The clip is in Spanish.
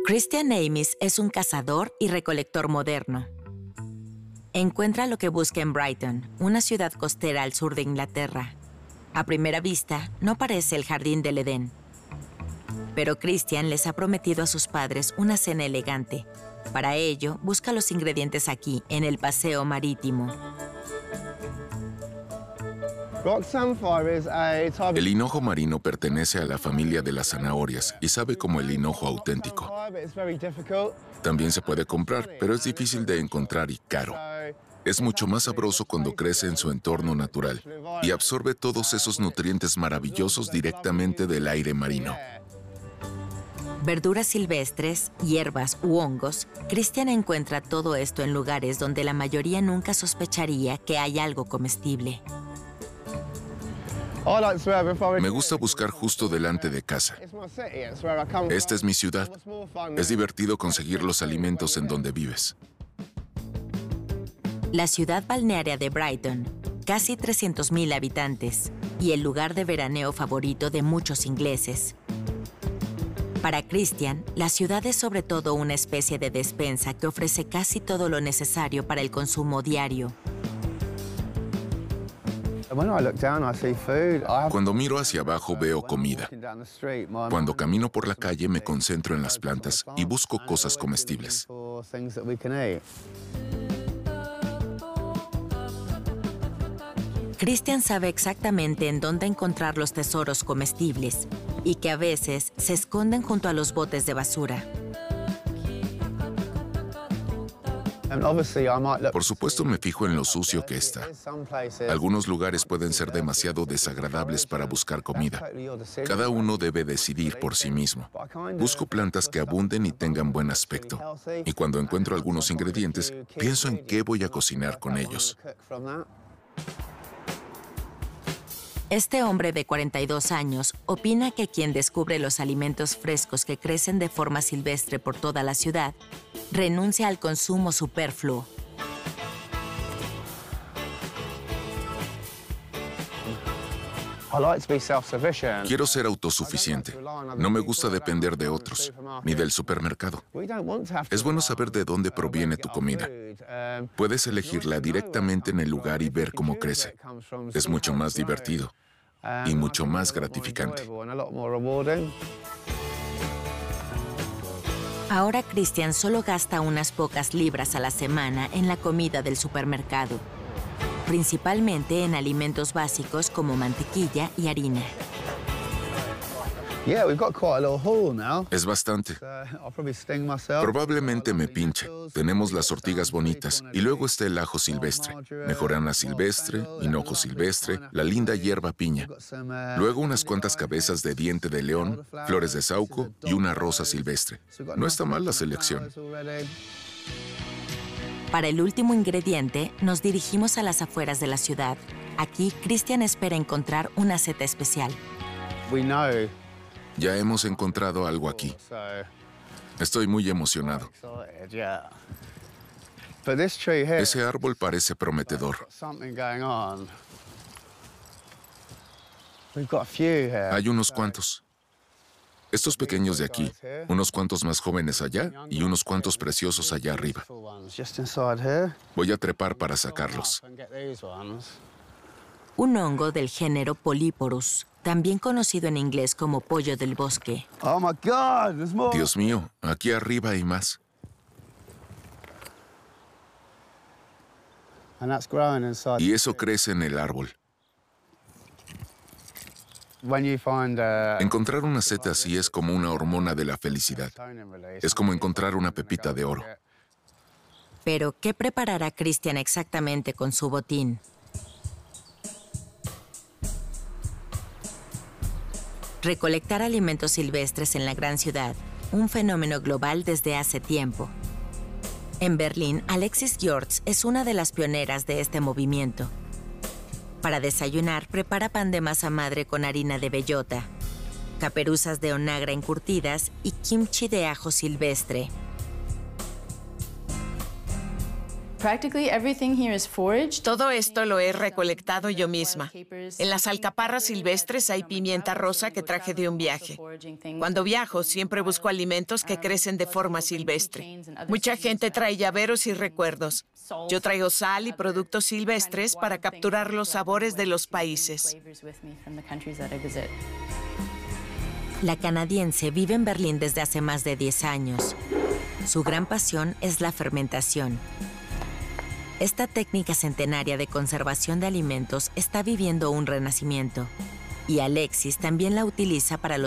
Christian Amis es un cazador y recolector moderno. Encuentra lo que busca en Brighton, una ciudad costera al sur de Inglaterra. A primera vista, no parece el jardín del Edén. Pero Christian les ha prometido a sus padres una cena elegante. Para ello, busca los ingredientes aquí, en el paseo marítimo. El hinojo marino pertenece a la familia de las zanahorias y sabe como el hinojo auténtico. También se puede comprar, pero es difícil de encontrar y caro. Es mucho más sabroso cuando crece en su entorno natural y absorbe todos esos nutrientes maravillosos directamente del aire marino. Verduras silvestres, hierbas u hongos, Christian encuentra todo esto en lugares donde la mayoría nunca sospecharía que hay algo comestible. Me gusta buscar justo delante de casa. Esta es mi ciudad. Es divertido conseguir los alimentos en donde vives. La ciudad balnearia de Brighton, casi 300,000 habitantes, y el lugar de veraneo favorito de muchos ingleses. Para Christian, la ciudad es sobre todo una especie de despensa que ofrece casi todo lo necesario para el consumo diario. Cuando miro hacia abajo veo comida. Cuando camino por la calle me concentro en las plantas y busco cosas comestibles. Christian sabe exactamente en dónde encontrar los tesoros comestibles y que a veces se esconden junto a los botes de basura. Por supuesto me fijo en lo sucio que está. Algunos lugares pueden ser demasiado desagradables para buscar comida. Cada uno debe decidir por sí mismo. Busco plantas que abunden y tengan buen aspecto. Y cuando encuentro algunos ingredientes, pienso en qué voy a cocinar con ellos. Este hombre de 42 años opina que quien descubre los alimentos frescos que crecen de forma silvestre por toda la ciudad renuncia al consumo superfluo. Quiero ser autosuficiente. No me gusta depender de otros, ni del supermercado. Es bueno saber de dónde proviene tu comida. Puedes elegirla directamente en el lugar y ver cómo crece. Es mucho más divertido y mucho más gratificante. Ahora Christian solo gasta unas pocas libras a la semana en la comida del supermercado, principalmente en alimentos básicos como mantequilla y harina. Es bastante. Probablemente me pinche. Tenemos las ortigas bonitas y luego está el ajo silvestre, mejorana silvestre, hinojo silvestre, la linda hierba piña. Luego unas cuantas cabezas de diente de león, flores de sauco y una rosa silvestre. No está mal la selección. Para el último ingrediente, nos dirigimos a las afueras de la ciudad. Aquí, Christian espera encontrar una seta especial. Ya hemos encontrado algo aquí. Estoy muy emocionado. Ese árbol parece prometedor. Hay unos cuantos. Estos pequeños de aquí, unos cuantos más jóvenes allá y unos cuantos preciosos allá arriba. Voy a trepar para sacarlos. Un hongo del género Polyporus, también conocido en inglés como pollo del bosque. Dios mío, aquí arriba hay más. Y eso crece en el árbol. Encontrar una seta así es como una hormona de la felicidad. Es como encontrar una pepita de oro. Pero, ¿qué preparará Christian exactamente con su botín? Recolectar alimentos silvestres en la gran ciudad, un fenómeno global desde hace tiempo. En Berlín, Alexis Gjorts es una de las pioneras de este movimiento. Para desayunar, prepara pan de masa madre con harina de bellota, caperuzas de onagra encurtidas y kimchi de ajo silvestre. Todo esto lo he recolectado yo misma. En las alcaparras silvestres hay pimienta rosa que traje de un viaje. Cuando viajo, siempre busco alimentos que crecen de forma silvestre. Mucha gente trae llaveros y recuerdos. Yo traigo sal y productos silvestres para capturar los sabores de los países. La canadiense vive en Berlín desde hace más de 10 años. Su gran pasión es la fermentación. Esta técnica centenaria de conservación de alimentos está viviendo un renacimiento. Y Alexis también la utiliza para los